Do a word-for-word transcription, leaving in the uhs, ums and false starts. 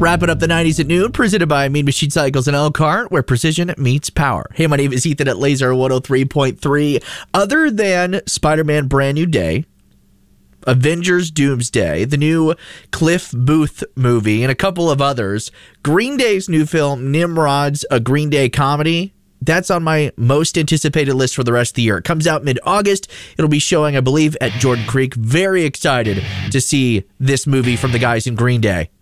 Wrapping up the nineties at noon, presented by Mean Machine Cycles and Elkhart, where precision meets power. Hey, my name is Ethan at Laser one oh three point three. Other than Spider-Man Brand New Day, Avengers Doomsday, the new Cliff Booth movie, and a couple of others, Green Day's new film, Nimrod's a Green Day comedy, that's on my most anticipated list for the rest of the year. It comes out mid-August. It'll be showing, I believe, at Jordan Creek. Very excited to see this movie from the guys in Green Day.